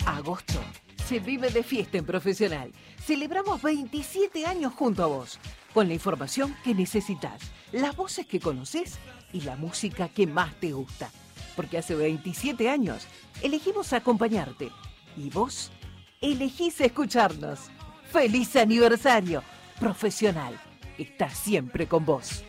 Agosto se vive de fiesta en Profesional. Celebramos 27 años junto a vos, con la información que necesitas, las voces que conoces y la música que más te gusta. Porque hace 27 años elegimos acompañarte y vos elegís escucharnos. ¡Feliz aniversario! Profesional está siempre con vos.